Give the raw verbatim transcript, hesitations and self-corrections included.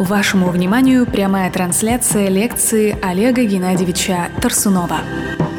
Вашему вниманию прямая трансляция лекции Олега Геннадьевича Тарсунова.